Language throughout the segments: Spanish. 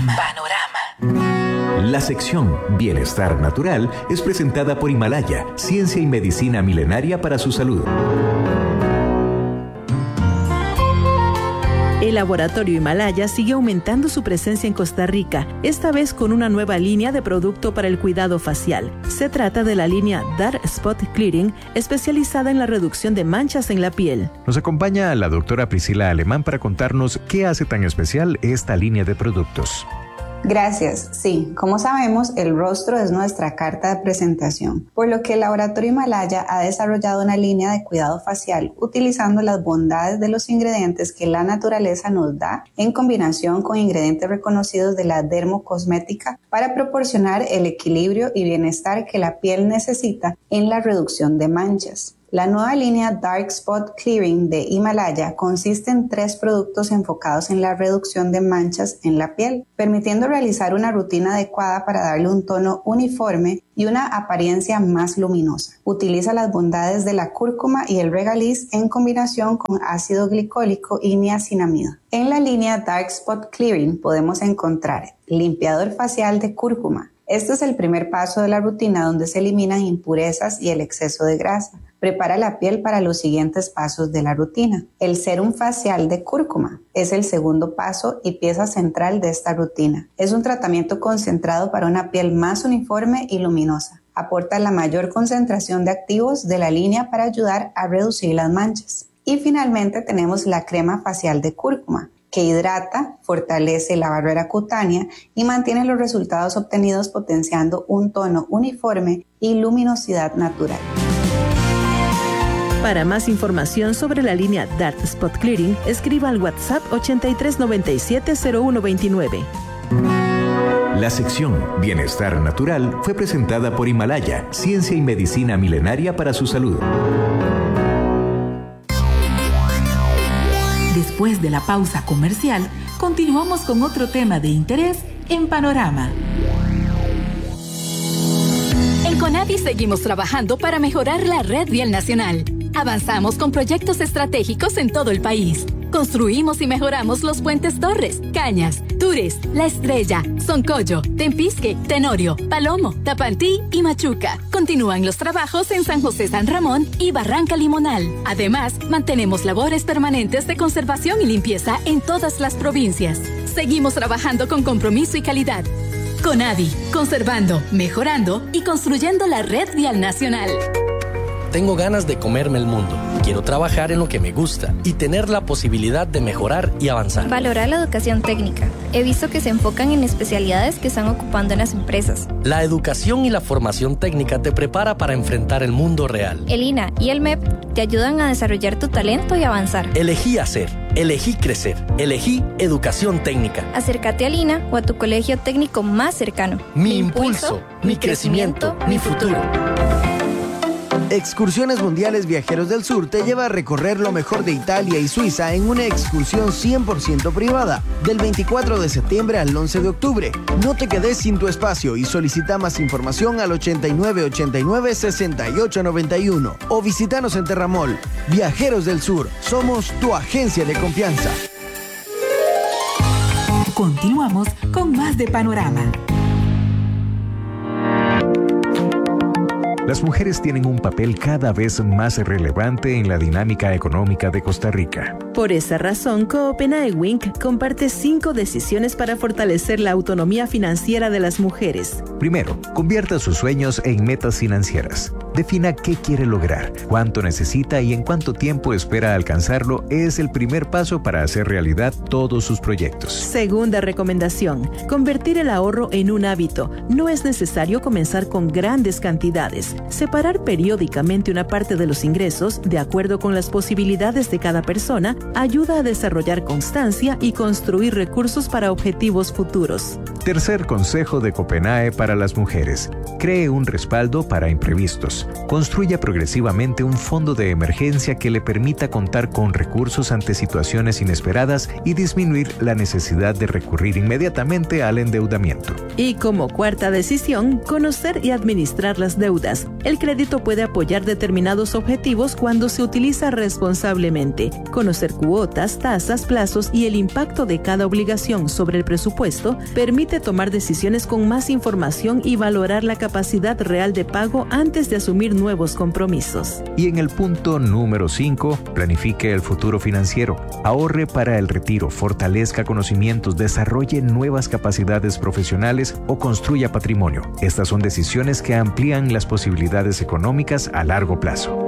La sección Bienestar Natural es presentada por Himalaya, ciencia y medicina milenaria para su salud. El laboratorio Himalaya sigue aumentando su presencia en Costa Rica, esta vez con una nueva línea de producto para el cuidado facial. Se trata de la línea Dark Spot Clearing, especializada en la reducción de manchas en la piel. Nos acompaña la doctora Priscila Alemán para contarnos qué hace tan especial esta línea de productos. Gracias. Sí, como sabemos, el rostro es nuestra carta de presentación, por lo que el laboratorio Himalaya ha desarrollado una línea de cuidado facial utilizando las bondades de los ingredientes que la naturaleza nos da en combinación con ingredientes reconocidos de la dermocosmética para proporcionar el equilibrio y bienestar que la piel necesita en la reducción de manchas. La nueva línea Dark Spot Clearing de Himalaya consiste en 3 productos enfocados en la reducción de manchas en la piel, permitiendo realizar una rutina adecuada para darle un tono uniforme y una apariencia más luminosa. Utiliza las bondades de la cúrcuma y el regaliz en combinación con ácido glicólico y niacinamida. En la línea Dark Spot Clearing podemos encontrar limpiador facial de cúrcuma. Este es el primer paso de la rutina donde se eliminan impurezas y el exceso de grasa. Prepara la piel para los siguientes pasos de la rutina. El sérum facial de cúrcuma es el segundo paso y pieza central de esta rutina. Es un tratamiento concentrado para una piel más uniforme y luminosa. Aporta la mayor concentración de activos de la línea para ayudar a reducir las manchas. Y finalmente tenemos la crema facial de cúrcuma, que hidrata, fortalece la barrera cutánea y mantiene los resultados obtenidos potenciando un tono uniforme y luminosidad natural. Para más información sobre la línea Dark Spot Clearing, escriba al WhatsApp 8397-0129. La sección Bienestar Natural fue presentada por Himalaya, ciencia y medicina milenaria para su salud. Después de la pausa comercial, continuamos con otro tema de interés en Panorama. En CONAVI seguimos trabajando para mejorar la red vial nacional. Avanzamos con proyectos estratégicos en todo el país. Construimos y mejoramos los puentes Torres, Cañas, Tures, La Estrella, Soncoyo, Tempisque, Tenorio, Palomo, Tapantí y Machuca. Continúan los trabajos en San José San Ramón y Barranca Limonal. Además, mantenemos labores permanentes de conservación y limpieza en todas las provincias. Seguimos trabajando con compromiso y calidad. CONAVI, conservando, mejorando y construyendo la red vial nacional. Tengo ganas de comerme el mundo. Quiero trabajar en lo que me gusta y tener la posibilidad de mejorar y avanzar. Valora la educación técnica. He visto que se enfocan en especialidades que están ocupando en las empresas. La educación y la formación técnica te prepara para enfrentar el mundo real. El INA y el MEP te ayudan a desarrollar tu talento y avanzar. Elegí hacer, elegí crecer, elegí educación técnica. Acércate al INA o a tu colegio técnico más cercano. Mi impulso, mi crecimiento, mi futuro. Excursiones Mundiales Viajeros del Sur te lleva a recorrer lo mejor de Italia y Suiza en una excursión 100% privada, del 24 de septiembre al 11 de octubre. No te quedes sin tu espacio y solicita más información al 8989-6891 o visítanos en Terramol. Viajeros del Sur, somos tu agencia de confianza. Continuamos con más de Panorama. Las mujeres tienen un papel cada vez más relevante en la dinámica económica de Costa Rica. Por esa razón, Copenae Wink comparte 5 decisiones para fortalecer la autonomía financiera de las mujeres. Primero, convierta sus sueños en metas financieras. Defina qué quiere lograr, cuánto necesita y en cuánto tiempo espera alcanzarlo. Es el primer paso para hacer realidad todos sus proyectos. Segunda recomendación, convertir el ahorro en un hábito. No es necesario comenzar con grandes cantidades. Separar periódicamente una parte de los ingresos, de acuerdo con las posibilidades de cada persona, ayuda a desarrollar constancia y construir recursos para objetivos futuros. Tercer consejo de Copenae para las mujeres. Cree un respaldo para imprevistos. Construya progresivamente un fondo de emergencia que le permita contar con recursos ante situaciones inesperadas y disminuir la necesidad de recurrir inmediatamente al endeudamiento. Y como cuarta decisión, conocer y administrar las deudas. El crédito puede apoyar determinados objetivos cuando se utiliza responsablemente. Conocer cuotas, tasas, plazos y el impacto de cada obligación sobre el presupuesto permite tomar decisiones con más información y valorar la capacidad real de pago antes de asumir nuevos compromisos. Y en el punto número 5, planifique el futuro financiero. Ahorre para el retiro, fortalezca conocimientos, desarrolle nuevas capacidades profesionales o construya patrimonio. Estas son decisiones que amplían las posibilidades económicas a largo plazo.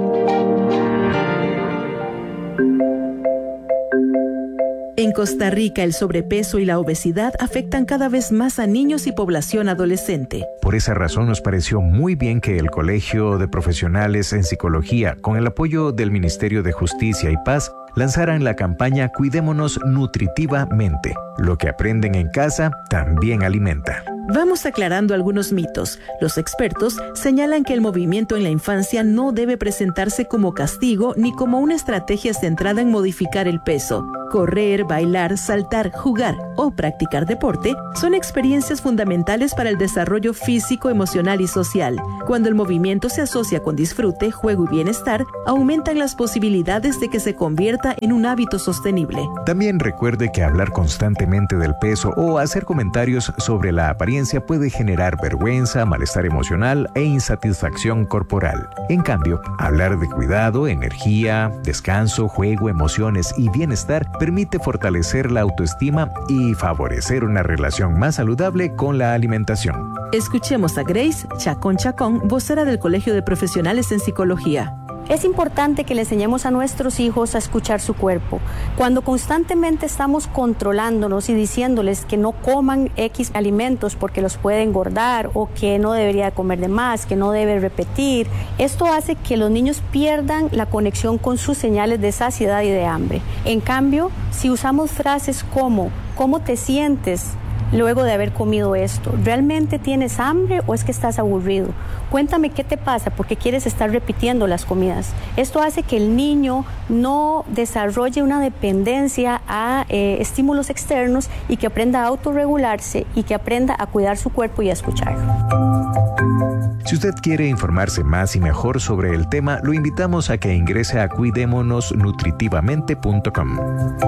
En Costa Rica, el sobrepeso y la obesidad afectan cada vez más a niños y población adolescente. Por esa razón nos pareció muy bien que el Colegio de Profesionales en Psicología, con el apoyo del Ministerio de Justicia y Paz, lanzaran la campaña Cuidémonos Nutritivamente. Lo que aprenden en casa también alimenta. Vamos aclarando algunos mitos. Los expertos señalan que el movimiento en la infancia no debe presentarse como castigo ni como una estrategia centrada en modificar el peso. Correr, bailar, saltar, jugar o practicar deporte son experiencias fundamentales para el desarrollo físico, emocional y social. Cuando el movimiento se asocia con disfrute, juego y bienestar, aumentan las posibilidades de que se convierta en un hábito sostenible. También recuerde que hablar constantemente del peso o hacer comentarios sobre la apariencia puede generar vergüenza, malestar emocional e insatisfacción corporal. En cambio, hablar de cuidado, energía, descanso, juego, emociones y bienestar permite fortalecer la autoestima y favorecer una relación más saludable con la alimentación. Escuchemos a Grace Chacón Chacón, vocera del Colegio de Profesionales en Psicología. Es importante que le enseñemos a nuestros hijos a escuchar su cuerpo. Cuando constantemente estamos controlándonos y diciéndoles que no coman X alimentos porque los puede engordar o que no debería comer de más, que no debe repetir, esto hace que los niños pierdan la conexión con sus señales de saciedad y de hambre. En cambio, si usamos frases como ¿cómo te sientes luego de haber comido esto? ¿Realmente tienes hambre o es que estás aburrido? Cuéntame qué te pasa, porque quieres estar repitiendo las comidas. Esto hace que el niño no desarrolle una dependencia a estímulos externos y que aprenda a autorregularse y que aprenda a cuidar su cuerpo y a escucharlo. Si usted quiere informarse más y mejor sobre el tema, lo invitamos a que ingrese a cuidémonosnutritivamente.com.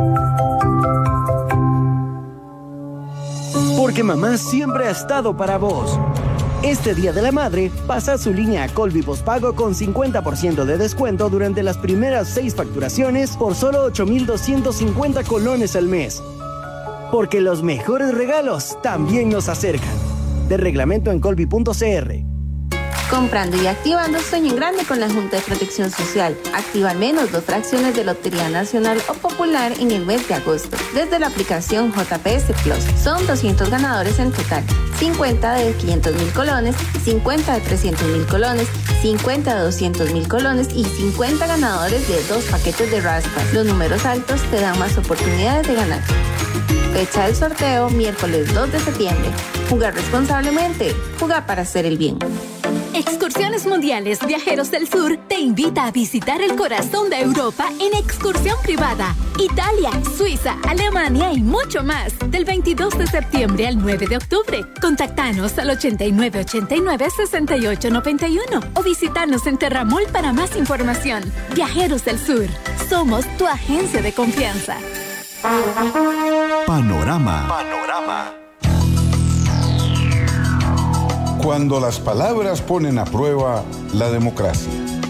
Porque mamá siempre ha estado para vos. Este Día de la Madre, pasa su línea a Colby Postpago con 50% de descuento durante las primeras 6 facturaciones por solo 8,250 colones al mes. Porque los mejores regalos también nos acercan. De reglamento en colby.cr. Comprando y activando Sueño en Grande con la Junta de Protección Social. Activa al menos 2 fracciones de Lotería Nacional o Popular en el mes de agosto, desde la aplicación JPS Plus. Son 200 ganadores en total. 50 de 500,000 colones, 50 de 300,000 colones, 50 de 200,000 colones y 50 ganadores de 2 paquetes de raspas. Los números altos te dan más oportunidades de ganar. Fecha del sorteo, miércoles 2 de septiembre. Jugar responsablemente. Jugar para hacer el bien. Excursiones Mundiales Viajeros del Sur te invita a visitar el corazón de Europa en excursión privada. Italia, Suiza, Alemania y mucho más. Del 22 de septiembre al 9 de octubre. Contactanos al 8989-6891 o visitanos en Terramol para más información. Viajeros del Sur. Somos tu agencia de confianza. Panorama. Cuando las palabras ponen a prueba la democracia.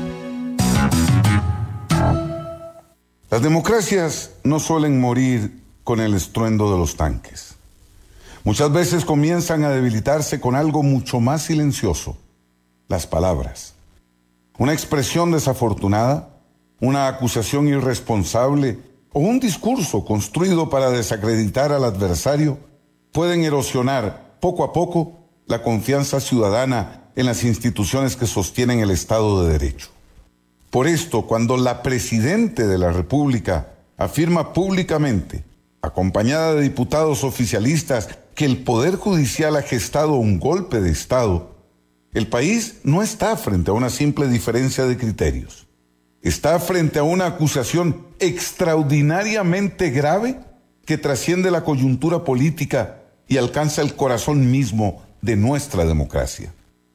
Las democracias no suelen morir con el estruendo de los tanques. Muchas veces comienzan a debilitarse con algo mucho más silencioso: las palabras. Una expresión desafortunada, una acusación irresponsable o un discurso construido para desacreditar al adversario pueden erosionar poco a poco la confianza ciudadana en las instituciones que sostienen el Estado de Derecho. Por esto, cuando la Presidenta de la República afirma públicamente, acompañada de diputados oficialistas, que el Poder Judicial ha gestado un golpe de Estado, El país no está frente a una simple diferencia de criterios. Está frente a una acusación extraordinariamente grave que trasciende la coyuntura política y alcanza el corazón mismo de nuestra democracia.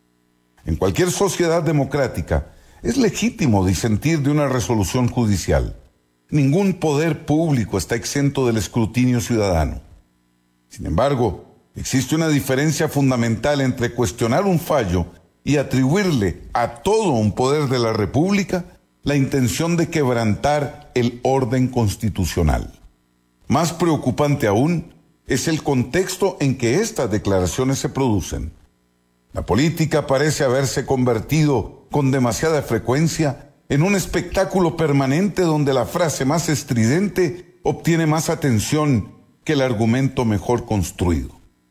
En cualquier sociedad democrática es legítimo disentir de una resolución judicial. Ningún poder público está exento del escrutinio ciudadano. Sin embargo, existe una diferencia fundamental entre cuestionar un fallo y atribuirle a todo un poder de la República la intención de quebrantar el orden constitucional. Más preocupante aún es el contexto en que estas declaraciones se producen. La política parece haberse convertido con demasiada frecuencia en un espectáculo permanente donde la frase más estridente obtiene más atención que el argumento mejor construido.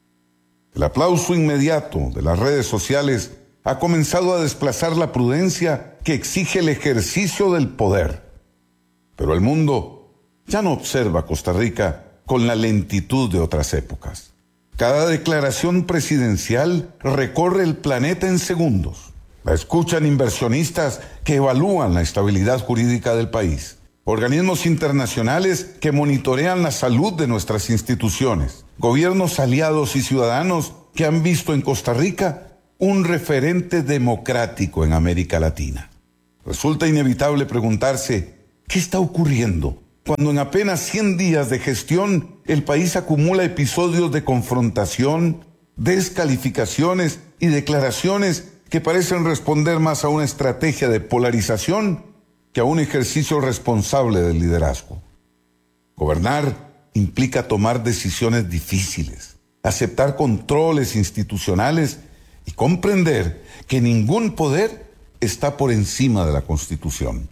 El aplauso inmediato de las redes sociales ha comenzado a desplazar la prudencia que exige el ejercicio del poder. Pero el mundo ya no observa a Costa Rica con la lentitud de otras épocas. Cada declaración presidencial recorre el planeta en segundos. La escuchan inversionistas que evalúan la estabilidad jurídica del país, organismos internacionales que monitorean la salud de nuestras instituciones, gobiernos aliados y ciudadanos que han visto en Costa Rica un referente democrático en América Latina. Resulta inevitable preguntarse, ¿qué está ocurriendo cuando en apenas 100 días de gestión el país acumula episodios de confrontación, descalificaciones y declaraciones que parecen responder más a una estrategia de polarización que a un ejercicio responsable del liderazgo? Gobernar implica tomar decisiones difíciles, aceptar controles institucionales y comprender que ningún poder está por encima de la Constitución.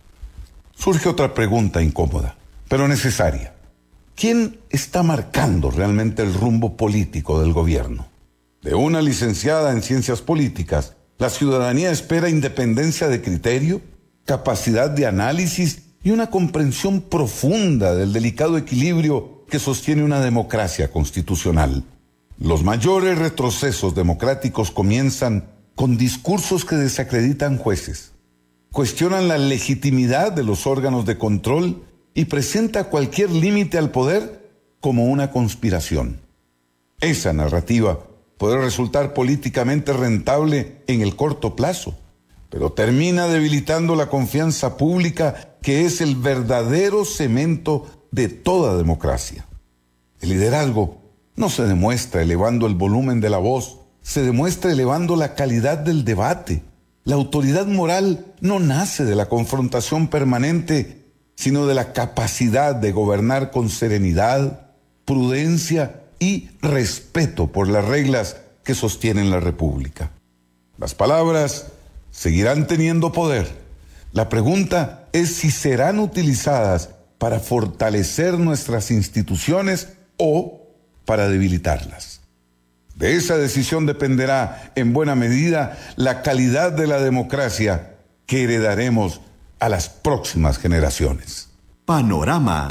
Surge otra pregunta incómoda, pero necesaria. ¿Quién está marcando realmente el rumbo político del gobierno? De una licenciada en ciencias políticas, la ciudadanía espera independencia de criterio, capacidad de análisis y una comprensión profunda del delicado equilibrio que sostiene una democracia constitucional. Los mayores retrocesos democráticos comienzan con discursos que desacreditan jueces, cuestionan la legitimidad de los órganos de control y presenta cualquier límite al poder como una conspiración. Esa narrativa puede resultar políticamente rentable en el corto plazo, pero termina debilitando la confianza pública, que es el verdadero cemento de toda democracia. El liderazgo no se demuestra elevando el volumen de la voz, se demuestra elevando la calidad del debate. La autoridad moral no nace de la confrontación permanente, sino de la capacidad de gobernar con serenidad, prudencia y respeto por las reglas que sostienen la República. Las palabras seguirán teniendo poder. La pregunta es si serán utilizadas para fortalecer nuestras instituciones o para debilitarlas. De esa decisión dependerá en buena medida la calidad de la democracia que heredaremos a las próximas generaciones. Panorama.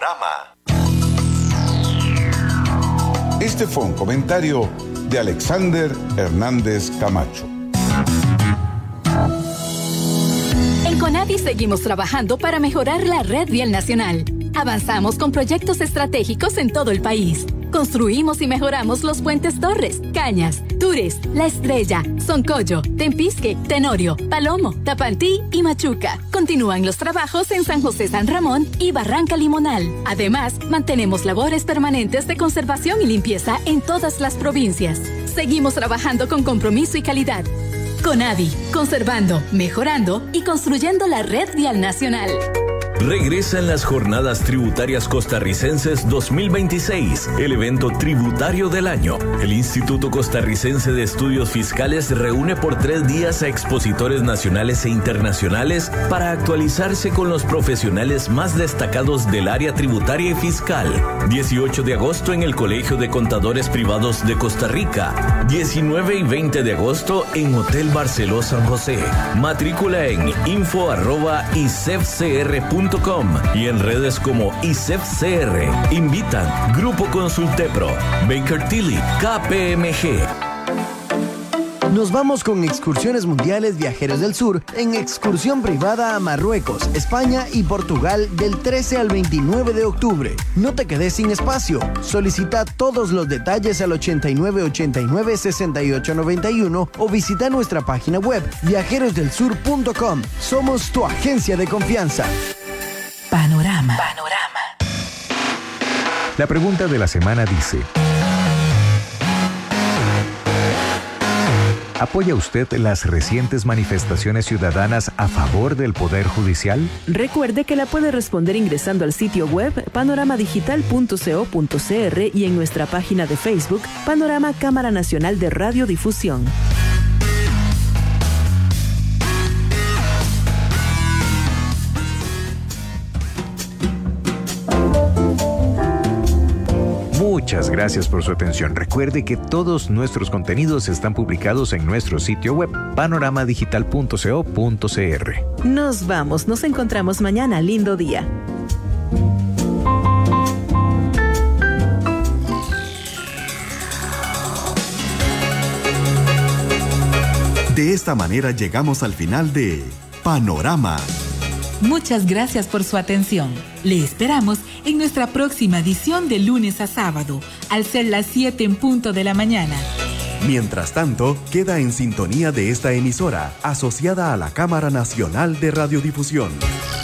Este fue un comentario de Alexander Hernández Camacho. En CONAVI seguimos trabajando para mejorar la red vial nacional. Avanzamos con proyectos estratégicos en todo el país. Construimos y mejoramos los puentes Torres, Cañas, Tures, La Estrella, Soncoyo, Tempisque, Tenorio, Palomo, Tapantí y Machuca. Continúan los trabajos en San José San Ramón y Barranca Limonal. Además, mantenemos labores permanentes de conservación y limpieza en todas las provincias. Seguimos trabajando con compromiso y calidad. CONAVI, conservando, mejorando y construyendo la red vial nacional. Regresan las Jornadas Tributarias Costarricenses 2026, el evento tributario del año. El Instituto Costarricense de Estudios Fiscales reúne por 3 días a expositores nacionales e internacionales para actualizarse con los profesionales más destacados del área tributaria y fiscal. 18 de agosto en el Colegio de Contadores Privados de Costa Rica. 19 y 20 de agosto en Hotel Barceló San José. Matrícula en info@icefcr.com y en redes como ICEFCR. Invitan Grupo Consultepro, Baker Tilly, KPMG. Nos vamos con Excursiones Mundiales Viajeros del Sur en excursión privada a Marruecos, España y Portugal del 13 al 29 de octubre. No te quedes sin espacio. Solicita todos los detalles al 8989-6891 o visita nuestra página web viajerosdelsur.com. Somos tu agencia de confianza. Panorama. La pregunta de la semana dice: ¿apoya usted las recientes manifestaciones ciudadanas a favor del Poder Judicial? Recuerde que la puede responder ingresando al sitio web panoramadigital.co.cr y en nuestra página de Facebook Panorama Cámara Nacional de Radiodifusión. Muchas gracias por su atención. Recuerde que todos nuestros contenidos están publicados en nuestro sitio web panoramadigital.co.cr. Nos vamos, nos encontramos mañana. Lindo día. De esta manera llegamos al final de Panorama. Muchas gracias por su atención. Le esperamos en nuestra próxima edición de lunes a sábado, al ser las 7 en punto de la mañana. Mientras tanto, queda en sintonía de esta emisora, asociada a la Cámara Nacional de Radiodifusión.